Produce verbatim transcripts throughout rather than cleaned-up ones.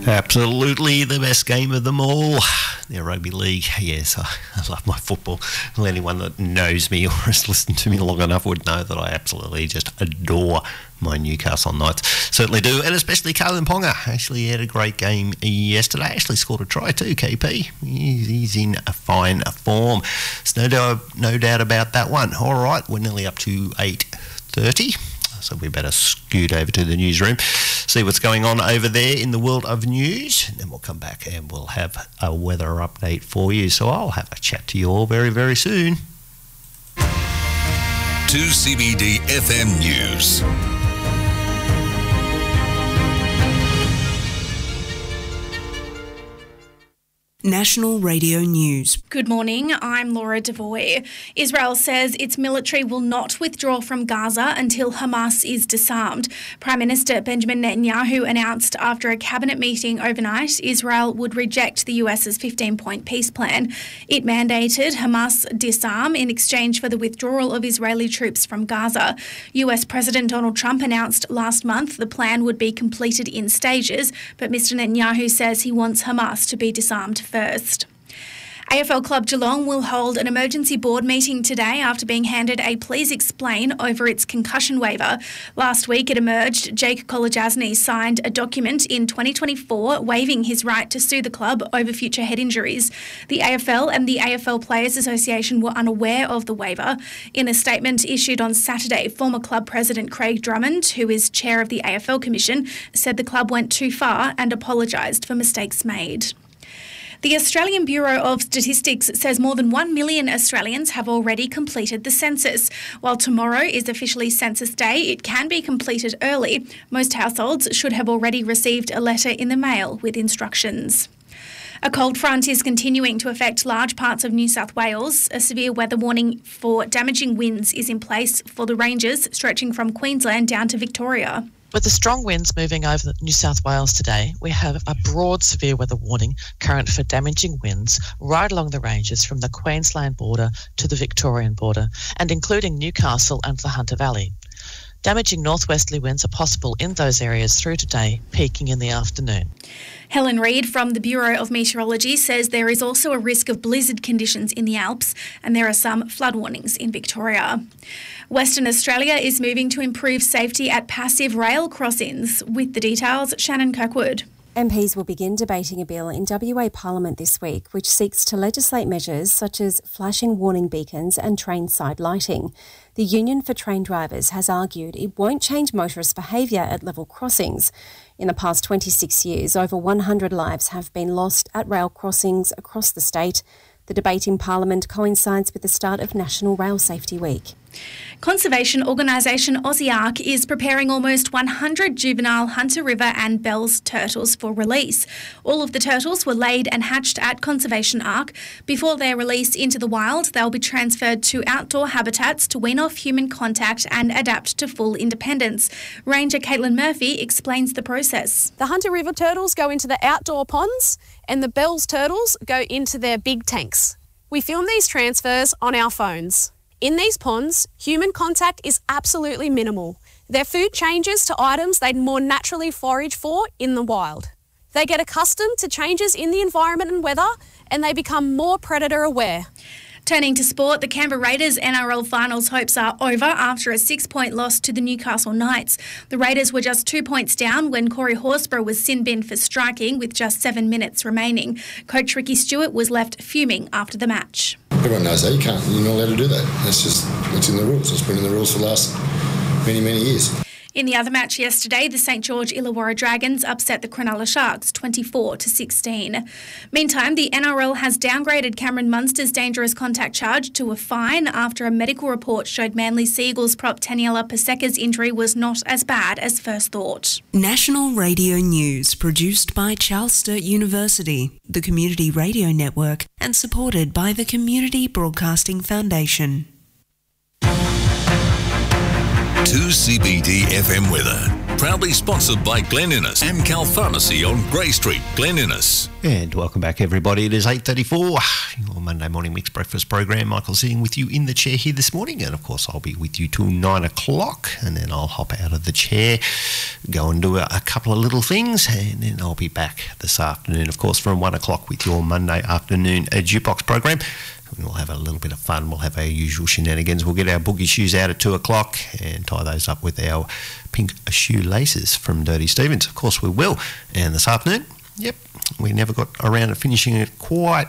Absolutely the best game of them all. The rugby league. Yes, I, I love my football. Well, anyone that knows me or has listened to me long enough would know that I absolutely just adore my Newcastle Knights. Certainly do, and especially Kalyn Ponga. Actually had a great game yesterday. Actually scored a try too, K P. He's, he's in a fine form. There's no doubt, no doubt about that one. All right, we're nearly up to eight thirty. So we better scoot over to the newsroom, see what's going on over there in the world of news, and then we'll come back and we'll have a weather update for you. So I'll have a chat to you all very, very soon. two C B D F M News. National Radio News. Good morning, I'm Laura Devoy. Israel says its military will not withdraw from Gaza until Hamas is disarmed. Prime Minister Benjamin Netanyahu announced after a cabinet meeting overnight Israel would reject the US's fifteen-point peace plan. It mandated Hamas disarm in exchange for the withdrawal of Israeli troops from Gaza. U S President Donald Trump announced last month the plan would be completed in stages, but Mister Netanyahu says he wants Hamas to be disarmed first. A F L club Geelong will hold an emergency board meeting today after being handed a please explain over its concussion waiver. Last week it emerged Jake Kolodjasny signed a document in twenty twenty-four waiving his right to sue the club over future head injuries. The A F L and the A F L Players Association were unaware of the waiver. In a statement issued on Saturday, former club president Craig Drummond, who is chair of the A F L Commission, said the club went too far and apologised for mistakes made. The Australian Bureau of Statistics says more than one million Australians have already completed the census. While tomorrow is officially Census Day, it can be completed early. Most households should have already received a letter in the mail with instructions. A cold front is continuing to affect large parts of New South Wales. A severe weather warning for damaging winds is in place for the ranges stretching from Queensland down to Victoria. With the strong winds moving over New South Wales today, we have a broad severe weather warning current for damaging winds right along the ranges from the Queensland border to the Victorian border, and including Newcastle and the Hunter Valley. Damaging northwesterly winds are possible in those areas through today, peaking in the afternoon. Helen Reid from the Bureau of Meteorology says there is also a risk of blizzard conditions in the Alps, and there are some flood warnings in Victoria. Western Australia is moving to improve safety at passive rail crossings. With the details, Shannon Kirkwood. M Ps will begin debating a bill in W A Parliament this week which seeks to legislate measures such as flashing warning beacons and train side lighting. The Union for Train Drivers has argued it won't change motorist behaviour at level crossings. In the past twenty-six years, over one hundred lives have been lost at rail crossings across the state. The debate in Parliament coincides with the start of National Rail Safety Week. Conservation organisation AussieARK is preparing almost one hundred juvenile Hunter River and Bells turtles for release. All of the turtles were laid and hatched at Conservation Ark. Before their release into the wild, they'll be transferred to outdoor habitats to wean off human contact and adapt to full independence. Ranger Caitlin Murphy explains the process. The Hunter River turtles go into the outdoor ponds and the Bells turtles go into their big tanks. We film these transfers on our phones. In these ponds, human contact is absolutely minimal. Their food changes to items they'd more naturally forage for in the wild. They get accustomed to changes in the environment and weather, and they become more predator aware. Turning to sport, the Canberra Raiders N R L finals hopes are over after a six-point loss to the Newcastle Knights. The Raiders were just two points down when Corey Horsburgh was sin-binned for striking with just seven minutes remaining. Coach Ricky Stewart was left fuming after the match. Everyone knows that. You can't, you're not allowed to do that. That's just, it's in the rules. It's been in the rules for the last many, many years. In the other match yesterday, the St George Illawarra Dragons upset the Cronulla Sharks twenty-four to sixteen. Meantime, the N R L has downgraded Cameron Munster's dangerous contact charge to a fine after a medical report showed Manly Sea Eagles prop Taniela Paseka's injury was not as bad as first thought. National Radio News, produced by Charles Sturt University, the Community Radio Network, and supported by the Community Broadcasting Foundation. two C B D F M weather. Proudly sponsored by Glen Innes, Amcal Pharmacy on Grey Street, Glen Innes. And welcome back, everybody. It is eight thirty-four, your Monday morning mixed breakfast program. Michael sitting with you in the chair here this morning, and of course I'll be with you till nine o'clock, and then I'll hop out of the chair, go and do a, a couple of little things, and then I'll be back this afternoon, of course, from one o'clock with your Monday afternoon uh, jukebox program. We'll have a little bit of fun. We'll have our usual shenanigans. We'll get our boogie shoes out at two o'clock and tie those up with our pink shoelaces from Dirty Stevens. Of course we will. And this afternoon, yep, we never got around to finishing it quite.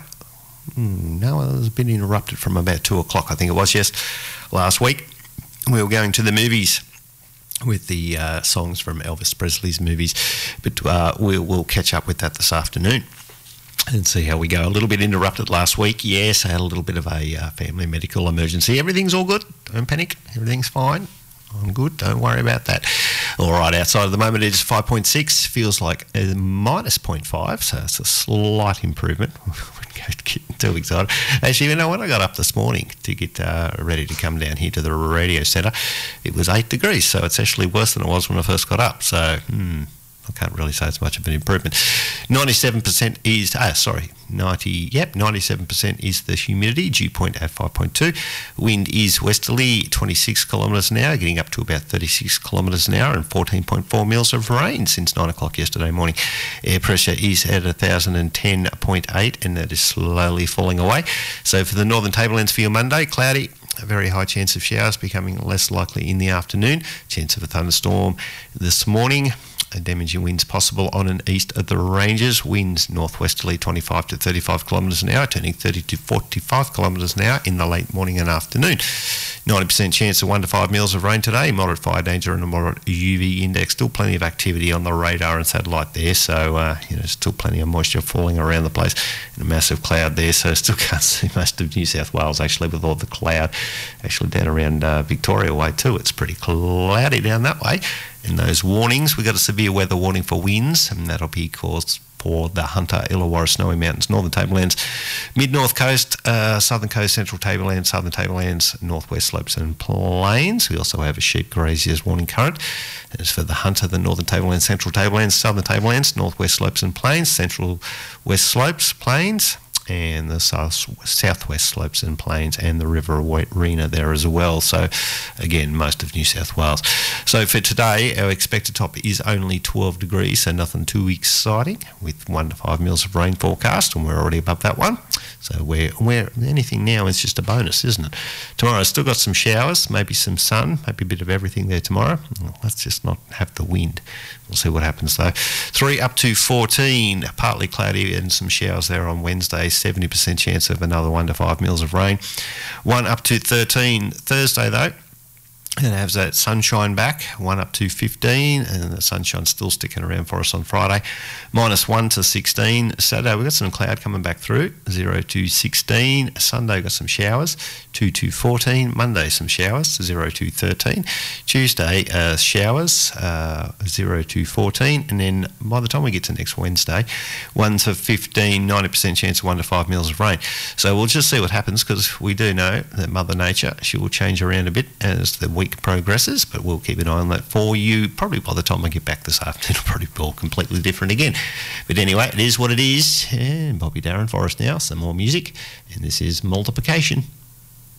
Mm, no, it was a bit interrupted from about two o'clock, I think it was, yes, last week. We were going to the movies with the uh, songs from Elvis Presley's movies. But uh, we'll, we'll catch up with that this afternoon and see how we go. A little bit interrupted last week. Yes, I had a little bit of a uh, family medical emergency. Everything's all good. Don't panic. Everything's fine. I'm good. Don't worry about that. All right, outside at the moment it is five point six. Feels like a minus zero point five, so it's a slight improvement. Getting too excited. Actually, you know, when I got up this morning to get uh, ready to come down here to the radio centre, it was eight degrees, so it's actually worse than it was when I first got up. So, hmm. I can't really say it's much of an improvement. ninety-seven percent is, ah, sorry, ninety, yep, ninety-seven percent is the humidity, dew point at five point two. Wind is westerly, twenty-six kilometres an hour, getting up to about thirty-six kilometres an hour, and fourteen point four mils of rain since nine o'clock yesterday morning. Air pressure is at one thousand ten point eight, and that is slowly falling away. So for the Northern Tablelands for your Monday, cloudy. A very high chance of showers, becoming less likely in the afternoon. Chance of a thunderstorm this morning. Damaging winds possible on and east of the ranges. Winds northwesterly twenty-five to thirty-five kilometres an hour, turning thirty to forty-five kilometres an hour in the late morning and afternoon. ninety percent chance of one to five mils of rain today. Moderate fire danger and a moderate U V index. Still plenty of activity on the radar and satellite there, so uh, you know, still plenty of moisture falling around the place, and a massive cloud there, so still can't see most of New South Wales actually with all the cloud. Actually down around uh, Victoria way too, it's pretty cloudy down that way. And those warnings, we've got a severe weather warning for winds, and that'll be caused for the Hunter, Illawarra, Snowy Mountains, Northern Tablelands, Mid-North Coast, uh, Southern Coast, Central Tablelands, Southern Tablelands, Northwest Slopes and Plains. We also have a sheep graziers warning current. As for the Hunter, the Northern Tablelands, Central Tablelands, Southern Tablelands, Northwest Slopes and Plains, Central West Slopes, Plains, and the south, southwest slopes and plains, and the Riverina there as well. So again, most of New South Wales. So for today, our expected top is only twelve degrees, so nothing too exciting, with one to five mils of rain forecast, and we're already above that one. So we're, we're anything now is just a bonus, isn't it? Tomorrow still got some showers, maybe some sun, maybe a bit of everything there tomorrow. Let's just not have the wind. We'll see what happens though. three up to fourteen, partly cloudy and some showers there on Wednesday. seventy percent chance of another one to five mils of rain. one up to thirteen Thursday though. And it has that sunshine back, one up to fifteen, and the sunshine's still sticking around for us on Friday. Minus one to sixteen. Saturday, we've got some cloud coming back through, zero to sixteen. Sunday, got some showers, two to fourteen. Monday, some showers, zero to thirteen. Tuesday, uh, showers, uh, zero to fourteen. And then by the time we get to next Wednesday, one to fifteen, ninety percent chance of one to five mils of rain. So we'll just see what happens, because we do know that Mother Nature, she will change around a bit as the week progresses, but we'll keep an eye on that for you. Probably by the time I get back this afternoon, it'll probably be all completely different again. But anyway, it is what it is. And Bobby Darin for us now, some more music, and this is Multiplication.